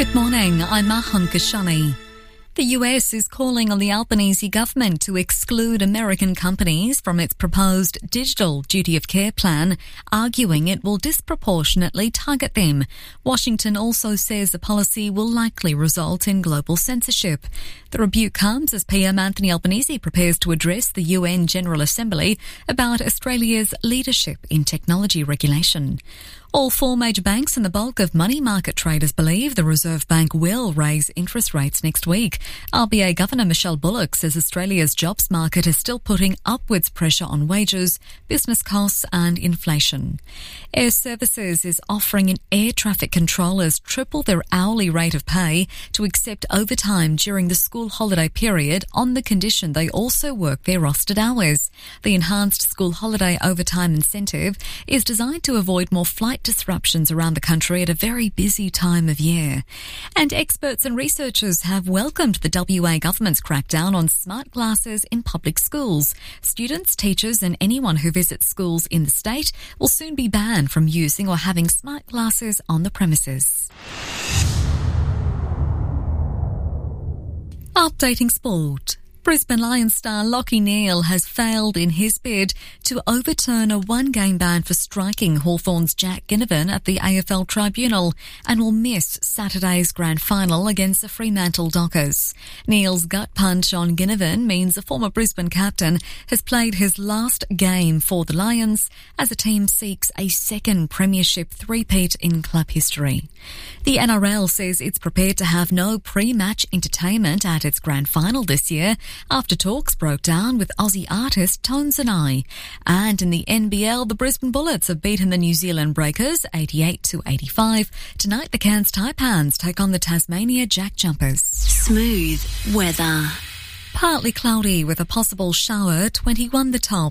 Good morning, I'm Mahan Kashani. The US is calling on the Albanese government to exclude American companies from its proposed digital duty of care plan, arguing it will disproportionately target them. Washington also says the policy will likely result in global censorship. The rebuke comes as PM Anthony Albanese prepares to address the UN General Assembly about Australia's leadership in technology regulation. All four major banks and the bulk of money market traders believe the Reserve Bank will raise interest rates next week. RBA Governor Michelle Bullock says Australia's jobs market is still putting upwards pressure on wages, business costs and inflation. Air Services is offering air traffic controllers triple their hourly rate of pay to accept overtime during the school holiday period on the condition they also work their rostered hours. The enhanced school holiday overtime incentive is designed to avoid more flight disruptions around the country at a very busy time of year. And experts and researchers have welcomed the WA government's crackdown on smart glasses in public schools. Students, teachers and anyone who visits schools in the state will soon be banned from using or having smart glasses on the premises. Updating sport. Brisbane Lions star Lachie Neale has failed in his bid to overturn a one-game ban for striking Hawthorn's Jack Ginnivan at the AFL Tribunal and will miss Saturday's grand final against the Fremantle Dockers. Neale's gut punch on Ginnivan means the former Brisbane captain has played his last game for the Lions as the team seeks a second premiership three-peat in club history. The NRL says it's prepared to have no pre-match entertainment at its grand final this year after talks broke down with Aussie artist Tones and I. And in the NBL, the Brisbane Bullets have beaten the New Zealand Breakers 88-85. Tonight, the Cairns Taipans take on the Tasmania Jack Jumpers. Smooth weather. Partly cloudy with a possible shower, 21 the top.